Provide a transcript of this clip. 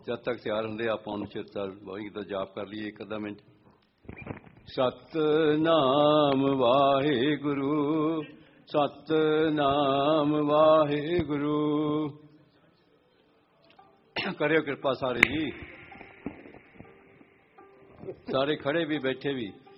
ਜਦ ਤੱਕ ਤਿਆਰ ਹੁੰਦੇ ਆਪਾਂ ਉਹਨੂੰ ਚਿਰਤਾ ਵਾਹਿਗੁਰੂ ਦਾ ਜਾਪ ਕਰ ਲਈਏ ਇੱਕ ਅੱਧਾ ਮਿੰਟ। ਸਤਿਨਾਮ ਵਾਹਿਗੁਰੂ, ਸਤਿਨਾਮ ਵਾਹਿਗੁਰੂ। ਕਰਿਓ ਕਿਰਪਾ ਸਾਰੇ ਜੀ, ਸਾਰੇ ਖੜੇ ਵੀ ਬੈਠੇ ਵੀ।